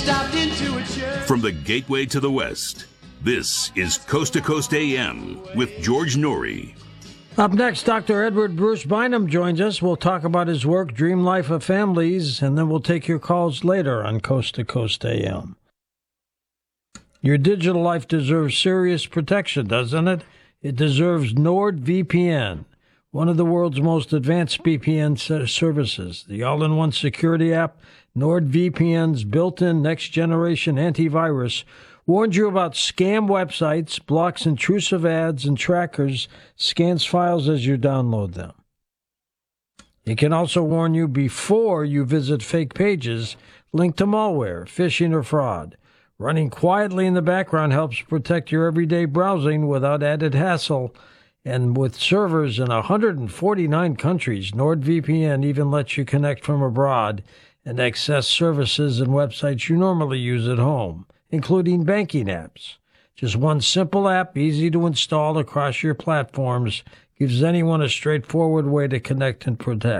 stopped into a church. From the gateway to the West, this is Coast to Coast AM with George Noory. Up next, Dr. Edward Bruce Bynum joins us. We'll talk about his work, Dream Life of Families, and then we'll take your calls later on Coast to Coast AM. Your digital life deserves serious protection, doesn't it? It deserves NordVPN, one of the world's most advanced VPN services. The all-in-one security app, NordVPN's built-in next-generation antivirus, warns you about scam websites, blocks intrusive ads and trackers, scans files as you download them. It can also warn you before you visit fake pages linked to malware, phishing, or fraud. Running quietly in the background helps protect your everyday browsing without added hassle. And with servers in 149 countries, NordVPN even lets you connect from abroad and access services and websites you normally use at home, including banking apps. Just one simple app, easy to install across your platforms, gives anyone a straightforward way to connect and protect.